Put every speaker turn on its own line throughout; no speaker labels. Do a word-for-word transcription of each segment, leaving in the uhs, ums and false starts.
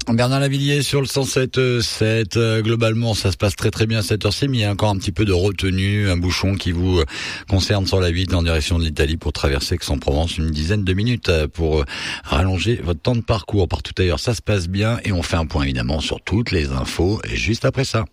Bernard Lavilliers sur le cent sept virgule sept. Euh, globalement, ça se passe très très bien à cette heure-ci, mais il y a encore un petit peu de retenue, un bouchon qui vous euh, concerne sur la huit en direction de l'Italie pour traverser Aix-en-Provence, une dizaine de minutes euh, pour euh, rallonger votre temps de parcours. Partout ailleurs, ça se passe bien et on fait un point évidemment sur toutes les infos juste après ça.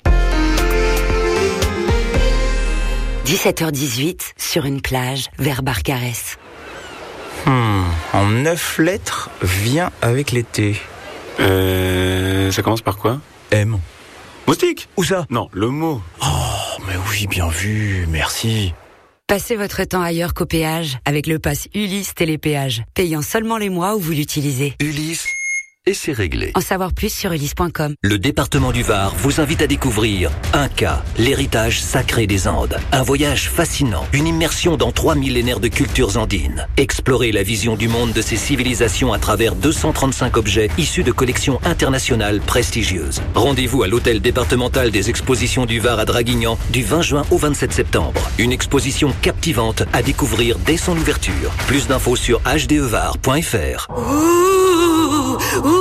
dix-sept heures dix-huit, sur une plage, vers Barcarès.
Hmm, en neuf lettres, vient avec l'été.
Euh, ça commence par quoi?
M.
Moustique?
Où ça?
Non, le mot.
Oh, mais oui, bien vu, merci.
Passez votre temps ailleurs qu'au péage avec le pass Ulysse Télépéage, payant seulement les mois où vous l'utilisez.
Ulysse, et c'est réglé.
En savoir plus sur ulysse point com.
Le département du Var vous invite à découvrir Inca, l'héritage sacré des Andes. Un voyage fascinant, une immersion dans trois millénaires de cultures andines. Explorez la vision du monde de ces civilisations à travers deux cent trente-cinq objets issus de collections internationales prestigieuses. Rendez-vous à l'hôtel départemental des expositions du Var à Draguignan du vingt juin au vingt-sept septembre. Une exposition captivante à découvrir dès son ouverture. Plus d'infos sur h d e var point f r.
Oh,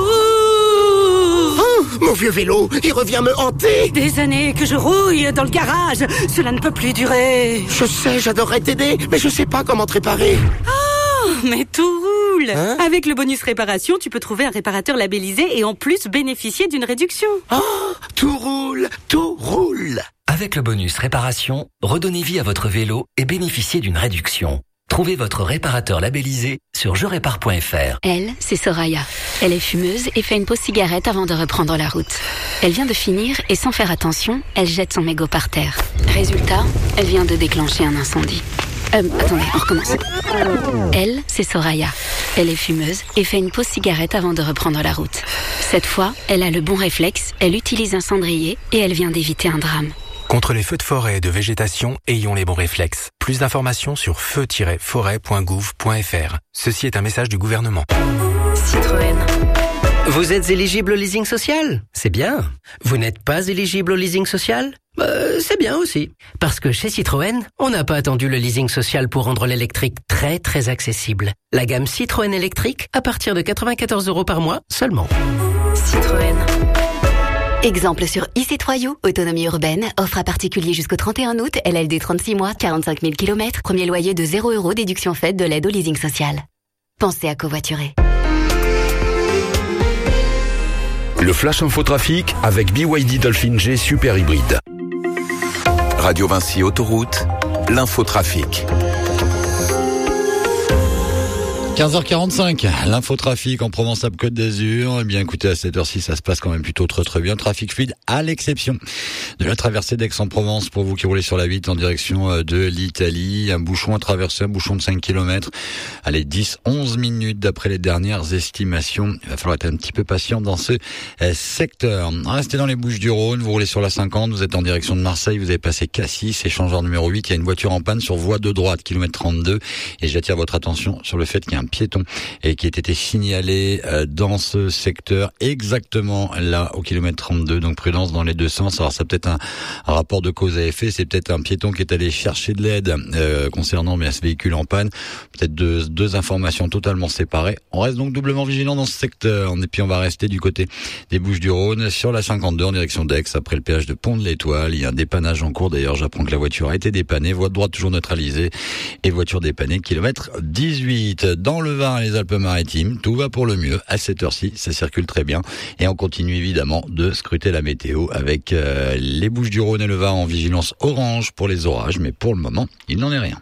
mon vieux vélo, il revient me hanter.
Des années que je rouille dans le garage, cela ne peut plus durer.
Je sais, j'adorerais t'aider, mais je sais pas comment te réparer.
Oh, mais tout roule.
Hein?
Avec le bonus réparation, tu peux trouver un réparateur labellisé et en plus bénéficier d'une réduction.
Oh, tout roule, tout roule.
Avec le bonus réparation, redonnez vie à votre vélo et bénéficiez d'une réduction. Trouvez votre réparateur labellisé sur je répare point f r.
Elle, c'est Soraya. Elle est fumeuse et fait une pause cigarette avant de reprendre la route. Elle vient de finir et sans faire attention, elle jette son mégot par terre. Résultat, elle vient de déclencher un incendie. Euh, attendez, on recommence. Elle, c'est Soraya. Elle est fumeuse et fait une pause cigarette avant de reprendre la route. Cette fois, elle a le bon réflexe, elle utilise un cendrier et elle vient d'éviter un drame.
Contre les feux de forêt et de végétation, ayons les bons réflexes. Plus d'informations sur feu tiret forêt point gouv point f r. Ceci est un message du gouvernement.
Citroën.
Vous êtes éligible au leasing social? C'est bien. Vous n'êtes pas éligible au leasing social? Euh, c'est bien aussi. Parce que chez Citroën, on n'a pas attendu le leasing social pour rendre l'électrique très très accessible. La gamme Citroën électrique à partir de quatre-vingt-quatorze euros par mois seulement.
Citroën.
Exemple sur e-C trois U, autonomie urbaine, offre à particulier jusqu'au trente et un août, L L D trente-six mois, quarante-cinq mille kilomètres, premier loyer de zéro euros, déduction faite de l'aide au leasing social. Pensez à covoiturer.
Le Flash Infotrafic avec B Y D Dolphin G Super Hybride. Radio Vinci Autoroute, l'infotrafic.
quinze heures quarante-cinq, l'infotrafic en Provence-Alpes-Côte d'Azur. Eh bien, écoutez, à cette heure-ci, ça se passe quand même plutôt très très bien. Trafic fluide, à l'exception de la traversée d'Aix-en-Provence pour vous qui roulez sur la huit en direction de l'Italie. Un bouchon à traverser, un bouchon de cinq kilomètres. Allez, dix, onze minutes d'après les dernières estimations. Il va falloir être un petit peu patient dans ce secteur. Restez dans les Bouches-du-Rhône, vous roulez sur la cinquante, vous êtes en direction de Marseille, vous avez passé Cassis, échangeur numéro huit. Il y a une voiture en panne sur voie de droite, kilomètre trente-deux. Et j'attire votre attention sur le fait qu'il y a un piéton et qui a été signalé dans ce secteur exactement là au kilomètre trente-deux, donc prudence dans les deux sens. Alors c'est peut-être un, un rapport de cause à effet, c'est peut-être un piéton qui est allé chercher de l'aide euh, concernant bien ce véhicule en panne, peut-être deux, deux informations totalement séparées. On reste donc doublement vigilant dans ce secteur et puis on va rester du côté des Bouches-du-Rhône sur la cinquante-deux en direction d'Aix après le péage de Pont de l'Étoile. Il y a un dépannage en cours, d'ailleurs j'apprends que la voiture a été dépannée, voie de droite toujours neutralisée et voiture dépannée kilomètre dix-huit. Dans le Var et les Alpes-Maritimes, tout va pour le mieux. À cette heure-ci, ça circule très bien. Et on continue évidemment de scruter la météo avec euh, les Bouches-du-Rhône et le Var en vigilance orange pour les orages. Mais pour le moment, il n'en est rien.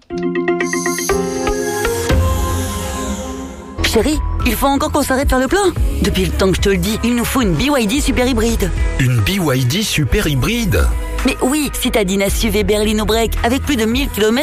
Chérie, il faut encore qu'on s'arrête faire le plein. Depuis le temps que je te le dis, il nous faut une B Y D super hybride.
Une B Y D super hybride?
Mais oui, citadine S U V berline break avec plus de mille kilomètres